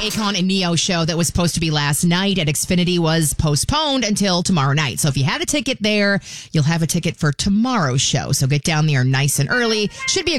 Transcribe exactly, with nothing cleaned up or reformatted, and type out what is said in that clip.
Akon and Neo show that was supposed to be last night at Xfinity was postponed until tomorrow night. So if you had a ticket there, you'll have a ticket for tomorrow's show. So get down there nice and early. Should be a